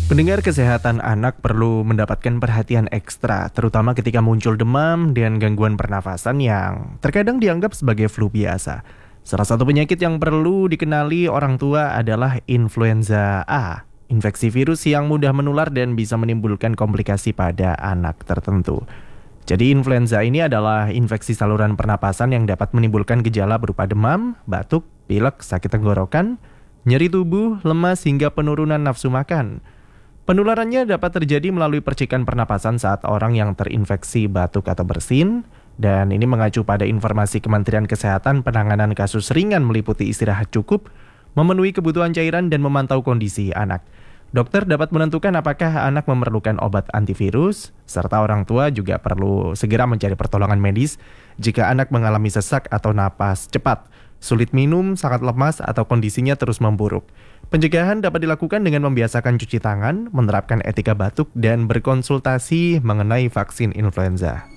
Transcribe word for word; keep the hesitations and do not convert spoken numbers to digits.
Pendengar, kesehatan anak perlu mendapatkan perhatian ekstra, terutama ketika muncul demam dan gangguan pernafasan yang terkadang dianggap sebagai flu biasa. Salah satu penyakit yang perlu dikenali orang tua adalah influenza A, infeksi virus yang mudah menular dan bisa menimbulkan komplikasi pada anak tertentu. Jadi influenza ini adalah infeksi saluran pernapasan yang dapat menimbulkan gejala berupa demam, batuk, pilek, sakit tenggorokan, nyeri tubuh, lemas hingga penurunan nafsu makan. Penularannya dapat terjadi melalui percikan pernapasan saat orang yang terinfeksi batuk atau bersin, dan ini mengacu pada informasi Kementerian Kesehatan. Penanganan kasus ringan meliputi istirahat cukup, memenuhi kebutuhan cairan, dan memantau kondisi anak. Dokter dapat menentukan apakah anak memerlukan obat antivirus, serta orang tua juga perlu segera mencari pertolongan medis jika anak mengalami sesak atau napas cepat, sulit minum, sangat lemas, atau kondisinya terus memburuk. Pencegahan dapat dilakukan dengan membiasakan cuci tangan, menerapkan etika batuk, dan berkonsultasi mengenai vaksin influenza.